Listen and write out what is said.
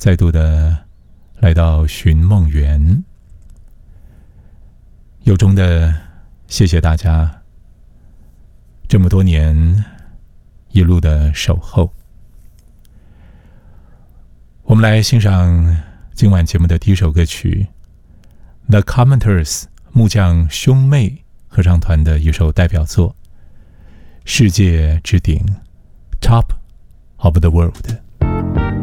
再度的来到寻梦园，由衷的谢谢大家这么多年一路的守候。我们来欣赏今晚节目的第一首歌曲 The Commenters 木匠兄妹合唱团的一首代表作，世界之顶 Top of the World。